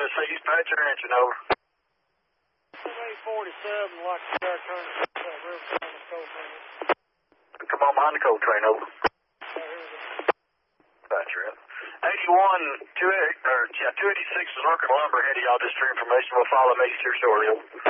southeast, patch your engine over. 747, like the air turn river down the coal train. Come on behind the coal train, over. Patch your in. 286 is working lumber ahead of y'all just for information. We'll folloh them east here shortly, over.